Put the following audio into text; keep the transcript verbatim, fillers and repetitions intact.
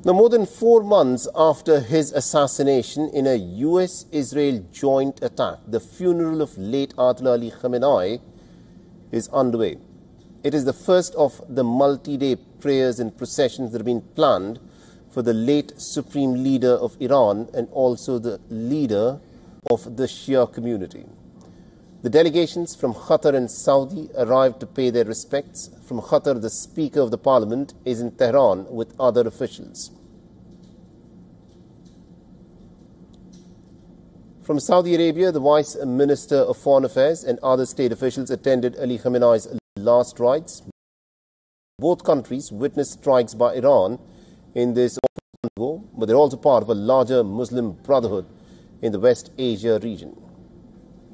Now, more than four months after his assassination in a U S Israel joint attack, the funeral of late Ayatollah Ali Khamenei is underway. It is the first of the multi-day prayers and processions that have been planned for the late Supreme Leader of Iran and also the leader of the Shia community. The delegations from Qatar and Saudi arrived to pay their respects. From Qatar, the Speaker of the Parliament is in Tehran with other officials. From Saudi Arabia, the Vice Minister of Foreign Affairs and other state officials attended Ali Khamenei's last rites. Both countries witnessed strikes by Iran in this war, but they're also part of a larger Muslim brotherhood in the West Asia region.